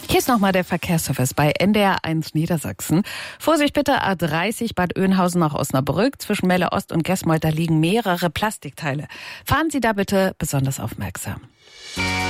Hier ist nochmal der Verkehrsservice bei NDR 1 Niedersachsen. Vorsicht bitte, A30 Bad Oeynhausen nach Osnabrück. Zwischen Melle Ost und Gesmold, da liegen mehrere Plastikteile. Fahren Sie da bitte besonders aufmerksam.